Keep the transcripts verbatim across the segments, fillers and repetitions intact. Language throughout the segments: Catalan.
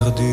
perdu.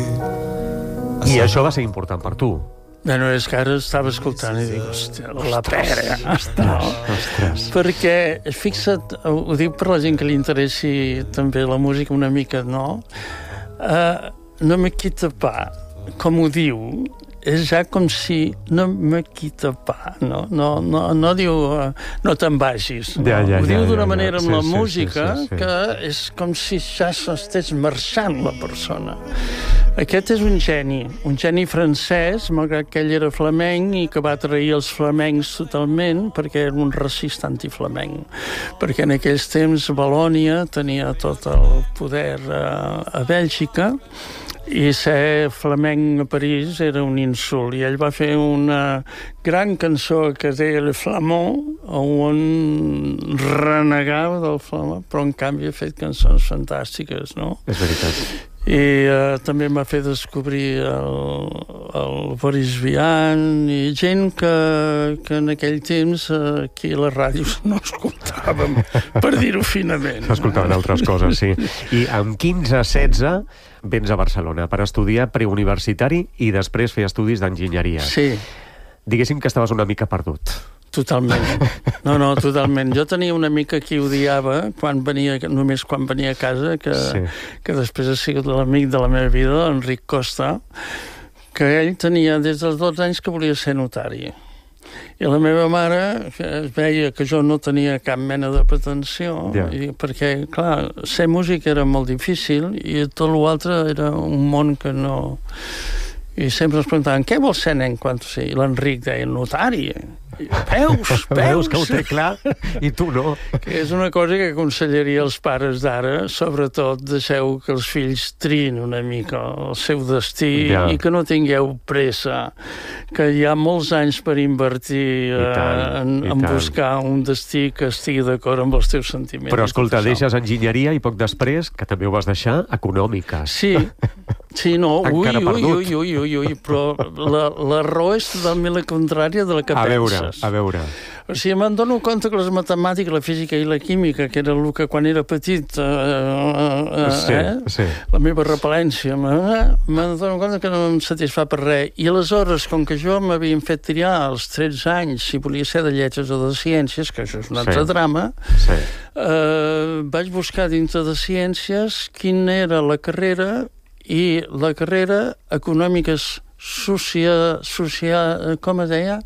I això va ser important per tu. Bueno, és que ara estava escoltant i dic, hòstia, la pera. Ostres, ostres. Perquè, fixa't, ho dic per la gent que li interessi també la música una mica, no? Uh, no me quita pa, com ho diu, és ja com si no me quita pa, no? No, no, no diu uh, no te'n vagis, no? Ja, ja, Ho diu ja, d'una ja, manera ja. amb la Sí, sí, música sí, sí, sí. que és com si ja s'estés marxant la persona. Aquest és un geni, un geni francès, malgrat que ell era flamenc i que va trair els flamencs totalment perquè era un racista antiflamenc. Perquè en aquells temps Valònia tenia tot el poder uh, a Bèlgica i ser flamenc a París era un insult. I ell va fer una gran cançó que es deia Le Flamand, on renegava del flamand, però en canvi ha fet cançons fantàstiques, no? És veritat. I uh, també m'ha fet descobrir el, el Boris Vian i gent que, que en aquell temps uh, aquí a les ràdios no escoltàvem, per dir-ho finament. S'escoltaven altres coses, sí. I amb quinze setze vens a Barcelona per estudiar preuniversitari i després fer estudis d'enginyeria. Sí. Diguéssim que estaves una mica perdut. Totalment. No, no, totalment. Jo tenia una mica qui odiava quan venia, només quan venia a casa, que, Sí. que després ha sigut l'amic de la meva vida, l'Enric Costa, que ell tenia des dels dotze anys que volia ser notari. I la meva mare que es veia que jo no tenia cap mena de pretensió, Ja. i, perquè, clar, ser músic era molt difícil i tot l'altre era un món que no... I sempre ens preguntaven, què vols ser, nen, quan tu sigui? I l'Enric deia, notari. I, Veus, veus, Veus que ho té clar i tu no. que és una cosa que aconsellaria als pares d'ara, sobretot deixeu que els fills trin una mica el seu destí Ja. i que no tingueu pressa, que hi ha molts anys per invertir I tant, eh, en, i en tant. buscar un destí que estigui d'acord amb els teus sentiments. Però escolta, i tot això. deixes enginyeria i poc després, que també ho vas deixar, econòmiques. Sí, sí, no, ui, Encara ui, perdut. ui, ui, ui, ui, però la, la raó és totalment la contrària de la que A veure, penses. a veure. O sigui, me'n dono compte que les matemàtiques, la física i la química, que era el que quan era petit, eh, eh, Sí, eh, sí. la meva repel·lència, me- me'n dono compte que no em satisfà per res. I aleshores, com que jo m'havien fet triar als tretze anys si volia ser de lletres o de ciències, que això és un altre Sí. drama, Sí. eh, vaig buscar dintre de ciències quina era la carrera, i la carrera econòmiques social, social com es deia?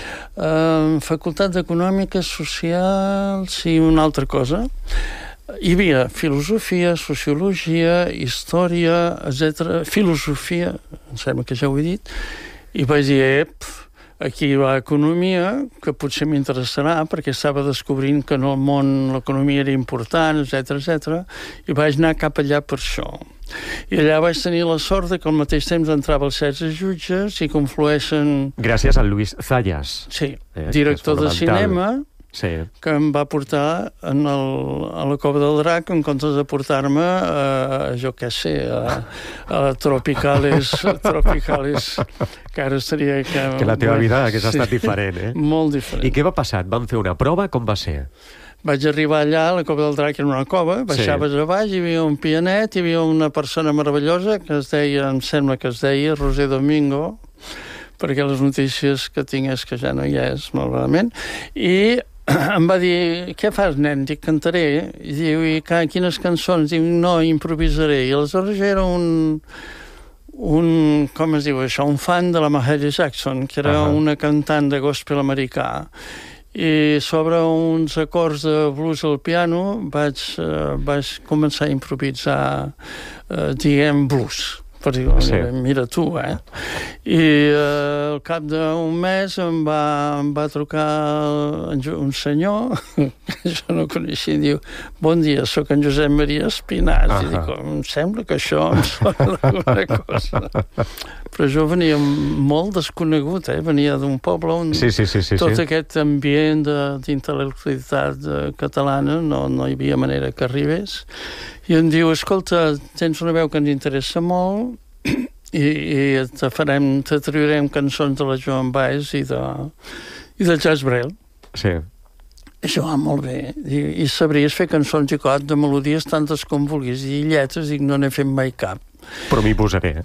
Uh, Facultat d'Econòmiques Socials i una altra cosa. Hi havia filosofia, sociologia, història, etcètera. Filosofia, em sembla que ja ho he dit, i vaig dir, ep, aquí va economia, que potser m'interessarà, perquè estava descobrint que en el món l'economia era important, etcètera, etcètera, i vaig anar cap allà per això. I allà vaig tenir la sort de que al mateix temps entrava els setze jutges i conflueixen... Gràcies a Luis Zayas. Sí, Eh, director que de és fonamental. cinema, Sí. que em va portar en el, a la Cova del Drac en comptes de portar-me a, jo què sé, a, a Tropicales, Tropicales, que ara estaria... Que, Que la teva vida hagués sí, estat diferent, eh? Molt diferent. I què va passar? Et van fer una prova? Com va ser? Vaig arribar allà, a la Cova del Drac era una cova, baixaves sí. a baix, hi havia un pianet, hi havia una persona meravellosa que es deia, em sembla que es deia Roser Domingo, perquè les notícies que tinc és que ja no hi és, malauradament, i em va dir, què fas, nen? Dic, cantaré. I diu, i quines cançons? Diu, no, improvisaré. I aleshores jo era un... un, com es diu això, un fan de la Mahalia Jackson, que era uh -huh. una cantant de gospel americà. I sobre uns acords de blues al piano vaig, uh, vaig començar a improvisar, uh, diguem, blues. Per dir, sí. Mira tu, eh? I uh, al cap d'un mes em va, em va trucar un senyor que jo no coneixia i diu, bon dia, sóc en Josep Maria Espinàs. Uh -huh. I dic, em sembla que això em sona d'alguna cosa. Però jo venia molt desconegut, eh? Venia d'un poble on sí, sí, sí, sí, tot sí. aquest ambient d'intel·lectualitat catalana no, no hi havia manera que arribés. I em diu, escolta, tens una veu que ens interessa molt i, i te farem, te traurem cançons de la Joan Baez i de, i de Jacques Brel. Sí. Això va molt bé. I, i sabries fer cançons i cot de melodies tantes com vulguis. I lletres, dic, no n'he fet mai cap. Però m'hi posaré.